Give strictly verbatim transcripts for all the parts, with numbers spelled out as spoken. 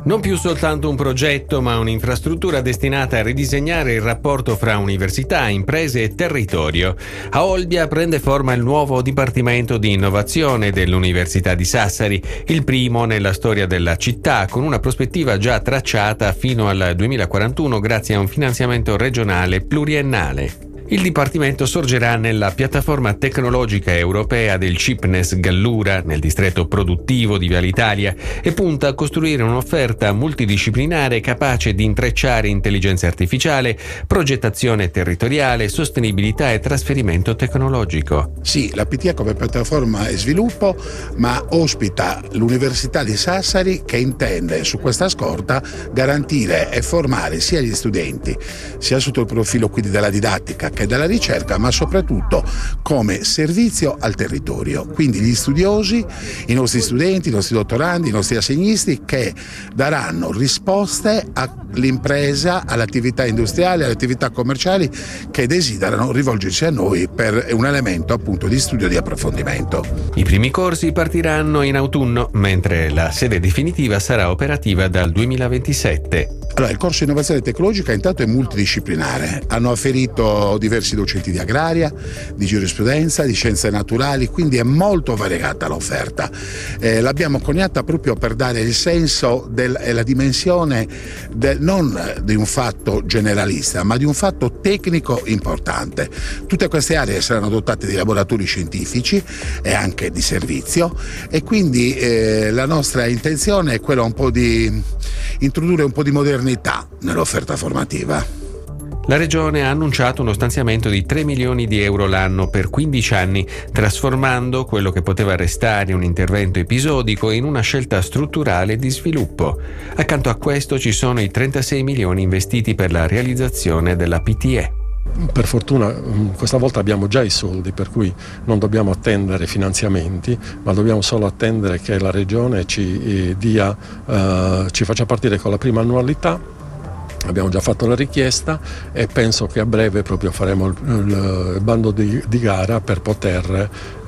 Non più soltanto un progetto, ma un'infrastruttura destinata a ridisegnare il rapporto fra università, imprese e territorio. A Olbia prende forma il nuovo Dipartimento di Innovazione dell'Università di Sassari, il primo nella storia della città, con una prospettiva già tracciata fino al duemilaquarantuno grazie a un finanziamento regionale pluriennale. Il Dipartimento sorgerà nella piattaforma tecnologica europea del CIPNES Gallura, nel distretto produttivo di Viale Italia, e punta a costruire un'offerta multidisciplinare capace di intrecciare intelligenza artificiale, progettazione territoriale, sostenibilità e trasferimento tecnologico. Sì, la P T A come piattaforma è sviluppo, ma ospita l'Università di Sassari che intende su questa scorta garantire e formare sia gli studenti, sia sotto il profilo quindi della didattica che della ricerca, ma soprattutto come servizio al territorio. Quindi gli studiosi, i nostri studenti, i nostri dottorandi, i nostri assegnisti che daranno risposte all'impresa, all'attività industriale, alle attività commerciali che desiderano rivolgersi a noi per un elemento appunto di studio di approfondimento. I primi corsi partiranno in autunno, mentre la sede definitiva sarà operativa dal duemilaventisette. Allora, il corso di innovazione tecnologica intanto è multidisciplinare. Hanno afferito diversi docenti di agraria, di giurisprudenza, di scienze naturali, quindi è molto variegata l'offerta. Eh, l'abbiamo coniata proprio per dare il senso del, e la dimensione del, non di un fatto generalista, ma di un fatto tecnico importante. Tutte queste aree saranno dotate di laboratori scientifici e anche di servizio, e quindi eh, la nostra intenzione è quella un po' di introdurre un po' di modernità nell'offerta formativa. La Regione ha annunciato uno stanziamento di tre milioni di euro l'anno per quindici anni, trasformando quello che poteva restare un intervento episodico in una scelta strutturale di sviluppo. Accanto a questo ci sono i trentasei milioni investiti per la realizzazione della P T E. Per fortuna questa volta abbiamo già i soldi, per cui non dobbiamo attendere finanziamenti, ma dobbiamo solo attendere che la Regione ci dia, eh, ci faccia partire con la prima annualità. Abbiamo già fatto la richiesta e penso che a breve proprio faremo il, il bando di, di gara per poter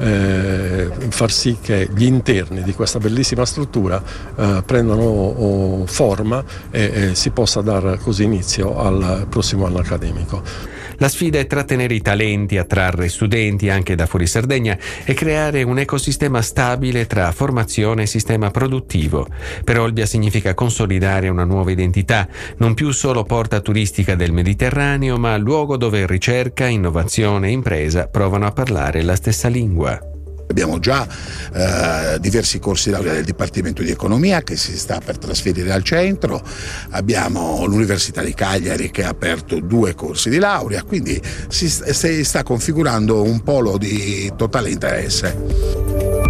eh, far sì che gli interni di questa bellissima struttura eh, prendano oh, forma e, e si possa dare così inizio al prossimo anno accademico. La sfida è trattenere i talenti, attrarre studenti anche da fuori Sardegna e creare un ecosistema stabile tra formazione e sistema produttivo. Per Olbia significa consolidare una nuova identità, non più solo porta turistica del Mediterraneo, ma luogo dove ricerca, innovazione e impresa provano a parlare la stessa lingua. Abbiamo già eh, diversi corsi laurea del Dipartimento di Economia che si sta per trasferire al centro, abbiamo l'Università di Cagliari che ha aperto due corsi di laurea, quindi si, si sta configurando un polo di totale interesse.